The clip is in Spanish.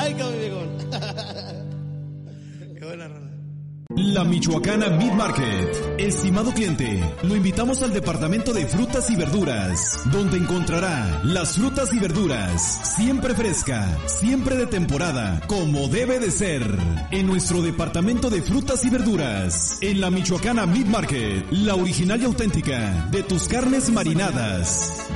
Ay, qué viejón. Qué buena rola. La Michoacana Meat Market. Estimado cliente, lo invitamos al departamento de frutas y verduras, donde encontrará las frutas y verduras siempre fresca, siempre de temporada, como debe de ser. En nuestro departamento de frutas y verduras, en la Michoacana Meat Market, la original y auténtica de tus carnes marinadas.